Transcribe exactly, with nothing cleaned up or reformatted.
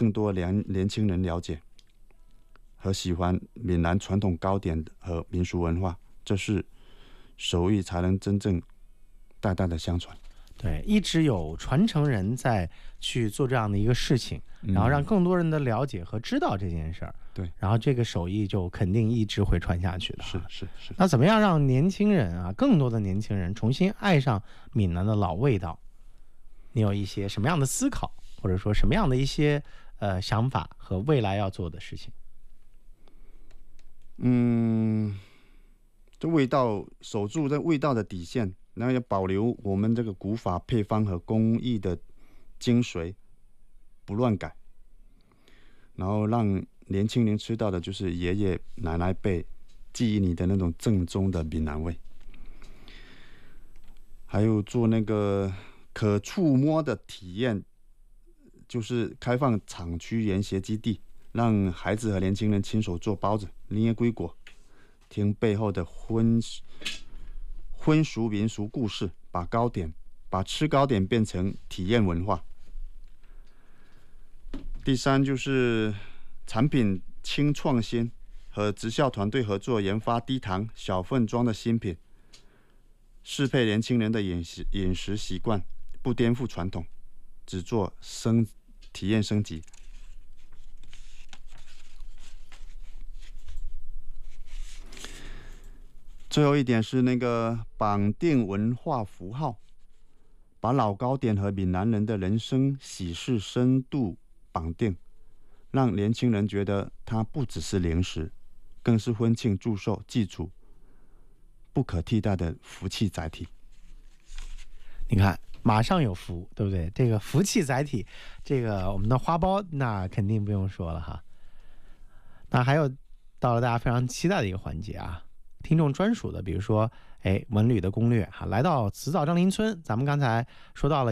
更多年年轻人了解和喜欢闽南传统糕点和民俗文化，这是手艺才能真正代代的相传。 对，一直有传承人在去做这样的一个事情，然后让更多人的了解和知道这件事儿。 对， 然后这个手艺就肯定一直会传下去的。 是是是。 那怎么样让年轻人啊，更多的年轻人重新爱上闽南的老味道？你有一些什么样的思考，或者说什么样的一些呃想法和未来要做的事情？ 嗯，这味道守住这味道的底线，然后要保留我们这个古法配方和工艺的精髓，不乱改，然后让年轻人吃到的就是爷爷奶奶辈记忆里的那种正宗的闽南味。还有做那个可触摸的体验，就是开放厂区研学基地，让孩子和年轻人亲手做包子、拎叶龟果，听背后的荤荤俗民俗故事，把糕点把吃糕点变成体验文化。第三就是产品轻创新，和直销团队合作研发低糖小份装的新品，适配年轻人的饮食饮食习惯，不颠覆传统，只做升体验升级。最后一点是那个绑定文化符号，把老糕点和闽南人的人生喜事深度绑定，让年轻人觉得它不只是零食，更是婚庆祝寿祭祖不可替代的福气载体。 你看，马上有福，对不对？这个福气载体，这个我们的花苞那肯定不用说了哈。那还有到了大家非常期待的一个环节啊，听众专属的，比如说哎文旅的攻略哈，来到慈枣张林村，咱们刚才说到了